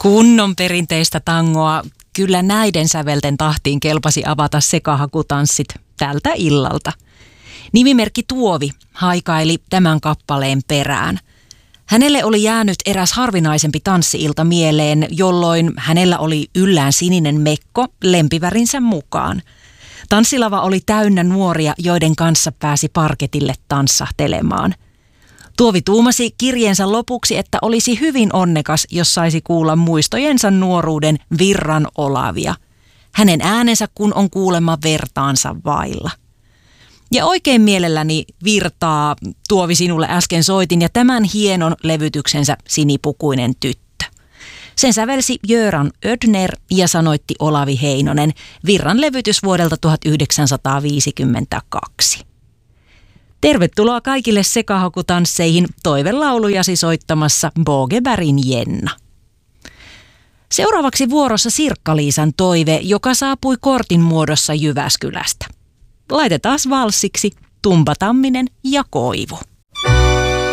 Kunnon perinteistä tangoa. Kyllä näiden sävelten tahtiin kelpasi avata sekahakutanssit tältä illalta. Nimimerkki Tuovi haikaili tämän kappaleen perään. Hänelle oli jäänyt eräs harvinaisempi tanssi-ilta mieleen, jolloin hänellä oli yllään sininen mekko lempivärinsä mukaan. Tanssilava oli täynnä nuoria, joiden kanssa pääsi parketille tanssahtelemaan. Tuovi tuumasi kirjeensä lopuksi, että olisi hyvin onnekas, jos saisi kuulla muistojensa nuoruuden virran olavia. Hänen äänensä kun on kuulemma vertaansa vailla. Ja oikein mielelläni virtaa Tuovi sinulle äsken soitin ja tämän hienon levytyksensä Sinipukuinen tyttö. Sen sävelsi Göran Ödner ja sanoitti Olavi Heinonen, virran levytys vuodelta 1952. Tervetuloa kaikille sekahakutansseihin toivelaulujasi soittamassa Bogebergin Jenna. Seuraavaksi vuorossa Sirkka-Liisan toive, joka saapui kortin muodossa Jyväskylästä. Laitetaan valssiksi Tumpa Tamminen ja Koivu.